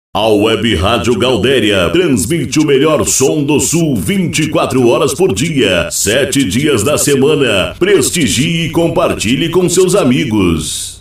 A Web Rádio Galdéria transmite o melhor som do Sul 24 horas por dia, 7 dias da semana. Prestigie e compartilhe com seus amigos.